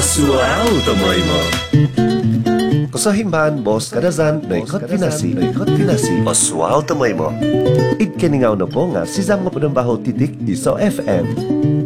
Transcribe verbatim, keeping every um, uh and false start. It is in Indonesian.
Asuao tomoy mo. Kasahimban, boss kadazan, no ikot pinasi, no ikot pinasi. Asuao tomoy mo. Id keningaw na po nga si Zang Mapudambaho titik iso F M.